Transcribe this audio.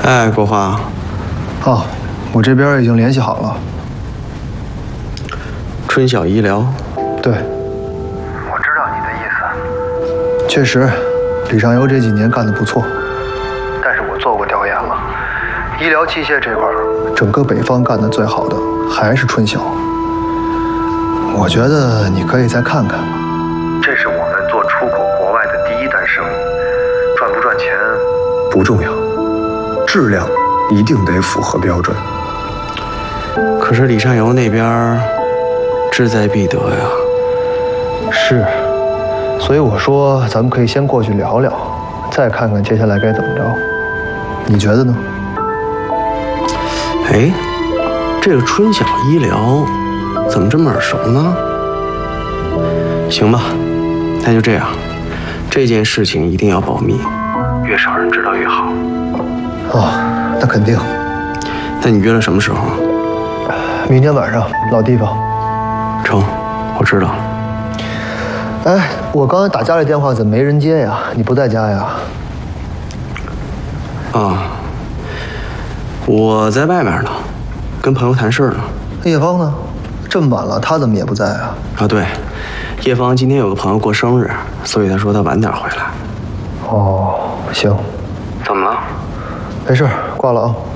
哎，国华。 哦，我这边已经联系好了。 春晓医疗。 对。我知道你的意思。确实，李尚游这几年干得不错。但是我做过调研了，医疗器械这块，整个北方干得最好的还是春晓。我觉得你可以再看看。这是我们做出口国外的第一单生意，赚不赚钱不重要，质量一定得符合标准。 可是李尚游那边志在必得呀。 是，所以我说咱们可以先过去聊聊，再看看接下来该怎么着。你觉得呢？ 哎，这个春晓医疗怎么这么耳熟呢？行吧，那就这样，这件事情一定要保密，越少人知道越好。 哦，那肯定。 那你约了什么时候？ 明天晚上，老地方。 成，我知道了。 哎，我刚才打家里电话怎么没人接呀？你不在家呀？ 啊，我在外面呢，跟朋友谈事呢。 叶芳呢？这么晚了，他怎么也不在啊？ 啊，对，叶芳今天有个朋友过生日，所以他说他晚点回来。 哦，行。 怎么了？ 没事，挂了啊。